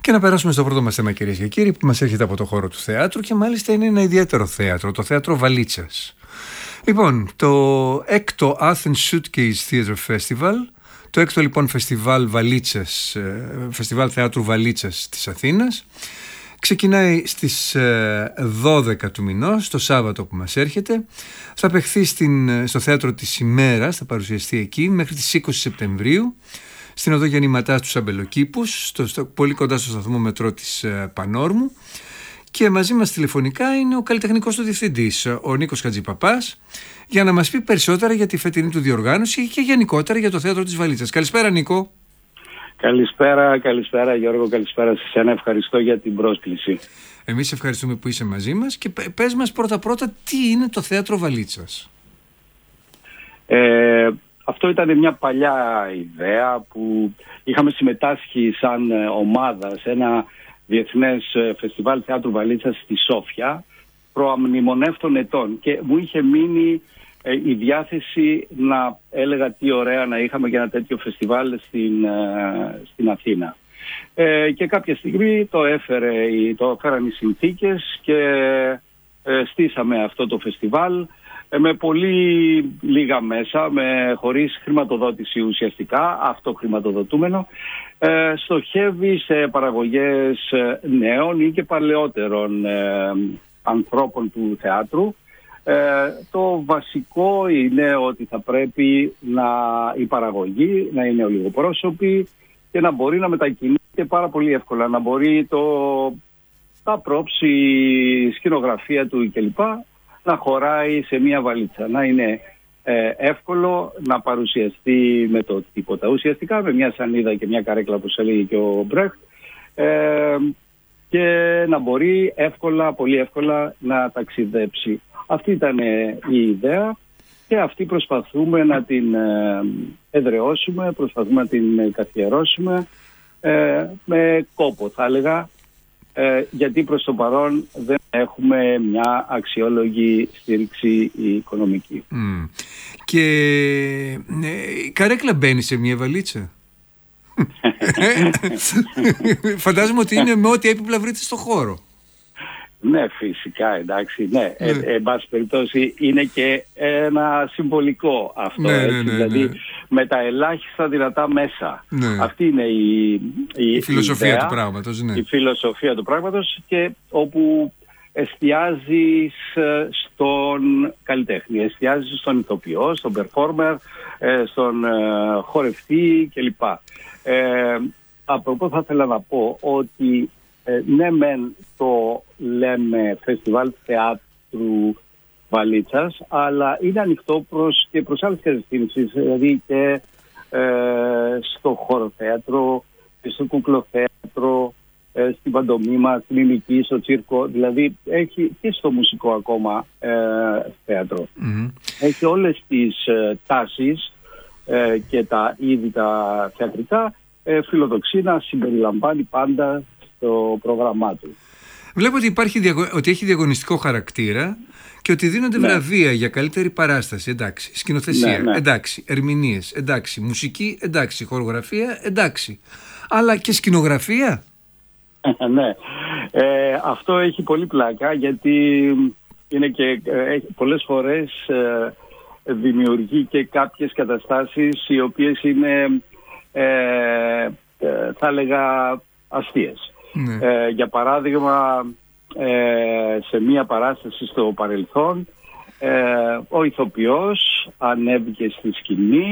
Και να περάσουμε στο πρώτο μας θέμα, κυρίες και κύριοι, που μας έρχεται από το χώρο του θεάτρου και μάλιστα είναι ένα ιδιαίτερο θέατρο, το θέατρο Βαλίτσας. Λοιπόν, το έκτο Athens Suitcase Theatre Festival, το έκτο λοιπόν φεστιβάλ Βαλίτσας, φεστιβάλ θεάτρου Βαλίτσας της Αθήνας, ξεκινάει στις 12 του μηνός, το Σάββατο που μας έρχεται. Θα παιχθεί στο θέατρο της ημέρας, θα παρουσιαστεί εκεί μέχρι τις 20 Σεπτεμβρίου, στην οδό Γιάννη Ματά στους Αμπελοκήπους, πολύ κοντά στο σταθμό μετρό της Πανόρμου. Και μαζί μας τηλεφωνικά είναι ο καλλιτεχνικός του διευθυντής, ο Νίκος Χατζηπαπάς, για να μας πει περισσότερα για τη φετινή του διοργάνωση και γενικότερα για το θέατρο της Βαλίτσας. Καλησπέρα, Νίκο. Καλησπέρα Γιώργο, καλησπέρα σε εσένα. Ευχαριστώ για την πρόσκληση. Εμείς ευχαριστούμε που είσαι μαζί μας και πες μας πρώτα τι είναι το θέατρο Βαλίτσας. Αυτό ήταν μια παλιά ιδέα που είχαμε συμμετάσχει σαν ομάδα σε ένα διεθνές φεστιβάλ θεάτρου Βαλίτσας στη Σόφια προαμνημονεύτων ετών και μου είχε μείνει η διάθεση να έλεγα τι ωραία να είχαμε και ένα τέτοιο φεστιβάλ στην Αθήνα. Και κάποια στιγμή το έφεραν οι συνθήκες και στήσαμε αυτό το φεστιβάλ με πολύ λίγα μέσα, χωρίς χρηματοδότηση ουσιαστικά, αυτοχρηματοδοτούμενο. Στοχεύει σε παραγωγές νέων ή και παλαιότερων ανθρώπων του θεάτρου. Το βασικό είναι ότι θα πρέπει η παραγωγή να είναι ολιγοπρόσωπη και να μπορεί να μετακινείται πάρα πολύ εύκολα, να μπορεί τα πρόψη, η σκηνογραφία του κλπ. Να χωράει σε μια βαλίτσα, να είναι εύκολο να παρουσιαστεί με το τίποτα. Ουσιαστικά με μια σανίδα και μια καρέκλα, όπως έλεγε και ο Μπρέχτ, και να μπορεί πολύ εύκολα να ταξιδέψει. Αυτή ήταν η ιδέα και αυτή προσπαθούμε να την εδραιώσουμε, προσπαθούμε να την καθιερώσουμε με κόπο, θα έλεγα, γιατί προς το παρόν δεν έχουμε μια αξιόλογη στήριξη οικονομική. Και η καρέκλα μπαίνει σε μια βαλίτσα? Φαντάζομαι ότι είναι με ό,τι έπιπλα βρείτε στο χώρο. Ναι, φυσικά, εντάξει. Ναι. Εν πάση περιπτώσει είναι και ένα συμβολικό αυτό. Δηλαδή με τα ελάχιστα δυνατά μέσα. Ναι. Αυτή είναι η φιλοσοφία ιδέα, του πράγματος. Ναι. Η φιλοσοφία του πράγματος, και όπου εστιάζεις στον καλλιτέχνη, εστιάζεις στον ηθοποιό, στον performer, στον χορευτή κλπ. Απροπό θα ήθελα να πω ότι ναι μεν το λέμε φεστιβάλ θεάτρου Βαλίτσας, αλλά είναι ανοιχτό και προς άλλες κατευθύνσεις, δηλαδή και στο χοροθέατρο και στο κουκλοθέατρο, στην παντομήμα, στην μιμική, στο τσίρκο, δηλαδή έχει και στο μουσικό ακόμα θέατρο. Έχει όλες τις τάσεις και τα είδη τα θεατρικά, φιλοδοξεί να συμπεριλαμβάνει πάντα το πρόγραμμά του. Βλέπω ότι έχει διαγωνιστικό χαρακτήρα και ότι δίνονται βραβεία για καλύτερη παράσταση, εντάξει, σκηνοθεσία, εντάξει, ερμηνείες, εντάξει, μουσική, εντάξει, χορογραφία, εντάξει, αλλά και σκηνογραφία. Ναι, αυτό έχει πολύ πλάκα, γιατί είναι και πολλές φορές δημιουργεί και κάποιες καταστάσεις οι οποίες είναι θα έλεγα αστείες. Για παράδειγμα, σε μία παράσταση στο παρελθόν ο ηθοποιός ανέβηκε στη σκηνή